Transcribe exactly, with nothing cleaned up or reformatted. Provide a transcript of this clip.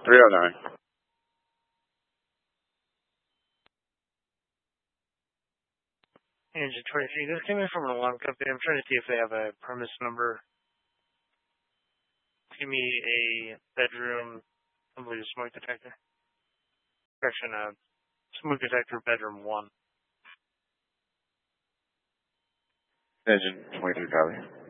three oh nine. Engine twenty-three, this came in from an alarm company. I'm trying to see if they have a premise number. Give me a bedroom, I believe a smoke detector. Correction, a smoke detector bedroom one. Engine twenty-three, copy.